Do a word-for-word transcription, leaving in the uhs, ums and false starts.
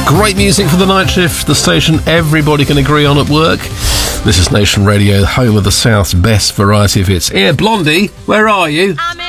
Great music for the night shift, the station everybody can agree on at work. This is Nation Radio, home of the South's best variety of hits. Here, Blondie, where are you? I'm